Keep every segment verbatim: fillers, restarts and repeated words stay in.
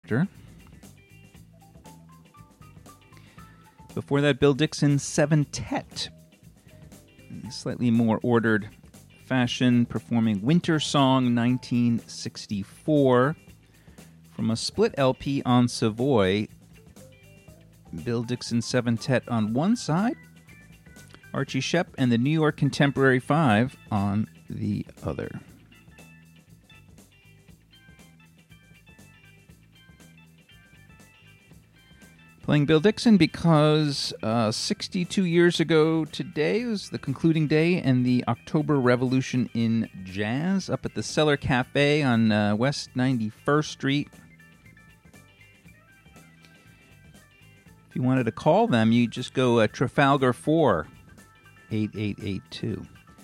After. Before that, Bill Dixon, Seventet. In slightly more ordered fashion, performing Winter Song nineteen sixty-four. From a split L P on Savoy, Bill Dixon Seventet on one side, Archie Shepp and the New York Contemporary Five on the other. Playing Bill Dixon because uh, sixty-two years ago today was the concluding day in the October Revolution in Jazz up at the Cellar Cafe on uh, West ninety-first Street. If you wanted to call them, you just go uh, Trafalgar four, eight eight eight two.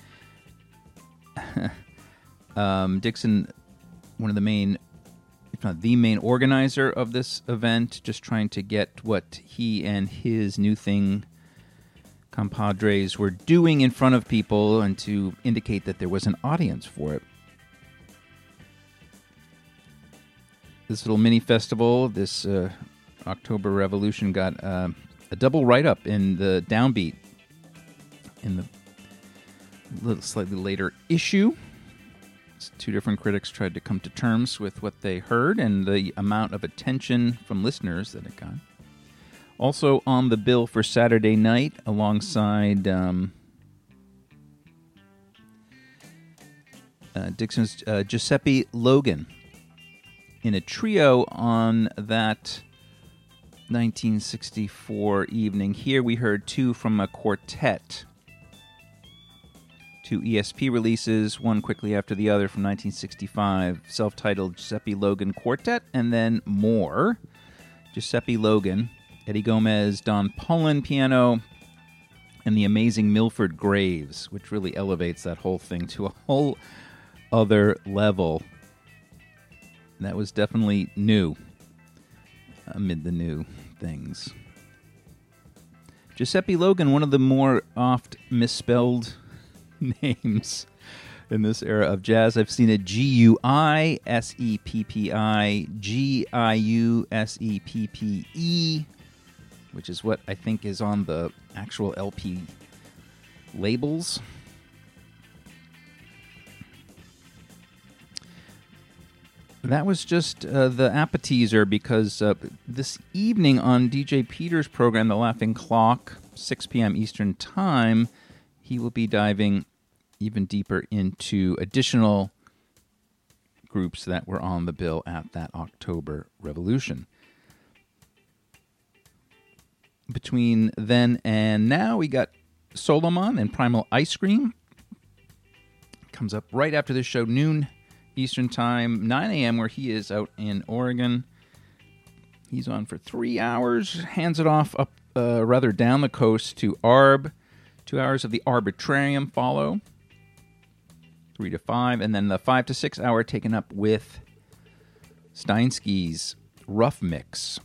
um, Dixon, one of the main, if not the main organizer of this event, just trying to get what he and his new thing compadres were doing in front of people and to indicate that there was an audience for it. This little mini festival, this uh, October Revolution, got uh, a double write-up in the Downbeat in the little slightly later issue. Two different critics tried to come to terms with what they heard and the amount of attention from listeners that it got. Also on the bill for Saturday night, alongside um, uh, Dixon's uh, Giuseppe Logan, in a trio on that nineteen sixty-four evening. Here we heard two from a quartet. Two E S P releases, one quickly after the other from nineteen sixty-five, self-titled Giuseppe Logan Quartet, and then more. Giuseppe Logan, Eddie Gomez, Don Pullen piano, and the amazing Milford Graves, which really elevates that whole thing to a whole other level. That was definitely new amid the new things. Giuseppe Logan, one of the more oft misspelled names in this era of jazz. I've seen it G U I S E P P I, G I U S E P P E, which is what I think is on the actual L P labels. That was just uh, the appetizer, because uh, this evening on D J Peters' program, The Laughing Clock, six p.m. Eastern Time, he will be diving even deeper into additional groups that were on the bill at that October Revolution. Between then and now, we got Solomon and Primal Ice Cream. Comes up right after this show, noon Eastern Time, nine a.m. where he is out in Oregon. He's on for three hours, hands it off up, uh, rather down the coast to Arb. Two hours of the Arbitrarium follow, three to five, and then the five to six hour taken up with Steinsky's Rough Mix.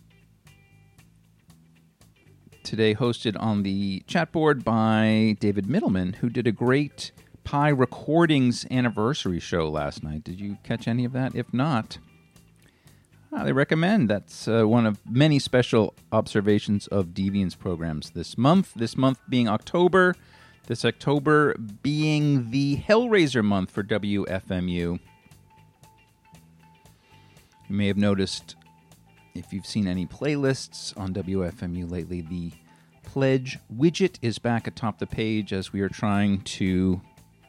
Today hosted on the chat board by David Middleman, who did a great Pi Recordings anniversary show last night. Did you catch any of that? If not, I highly recommend. That's uh, one of many special observations of Deviant's programs this month. This month being October. This October being the Hellraiser month for W F M U. You may have noticed, if you've seen any playlists on W F M U lately, the pledge widget is back atop the page as we are trying to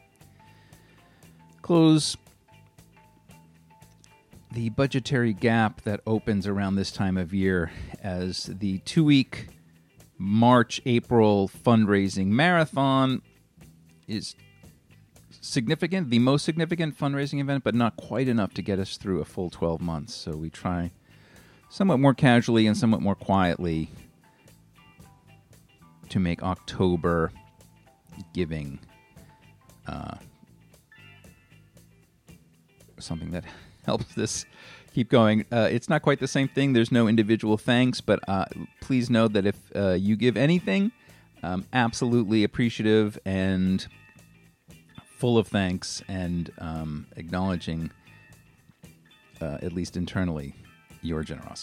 close the budgetary gap that opens around this time of year as the two-week March-April fundraising marathon is significant, the most significant fundraising event, but not quite enough to get us through a full twelve months. So we try somewhat more casually and somewhat more quietly to make October giving uh, something that helps this keep going. Uh, it's not quite the same thing. There's no individual thanks, but uh, please know that if uh, you give anything, um, absolutely appreciative and full of thanks and um, acknowledging, uh, at least internally, your generosity.